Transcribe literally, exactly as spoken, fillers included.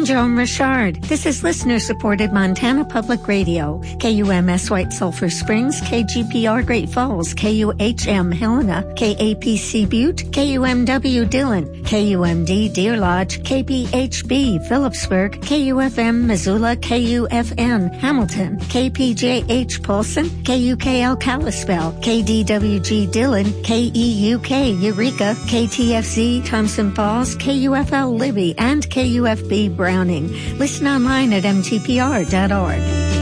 Joan Richard. This is listener-supported Montana Public Radio. K U M S White Sulphur Springs, K G P R Great Falls, K U H M Helena, K A P C Butte, K U M W Dillon, K U M D Deer Lodge, K B H B Phillipsburg, K U F M Missoula, K U F N Hamilton, K P J H Polson, K U K L Kalispell, K D W G Dillon, K E U K Eureka, K T F Z Thompson Falls, K U F L Libby, and K U F B Browning. Listen online at m t p r dot org.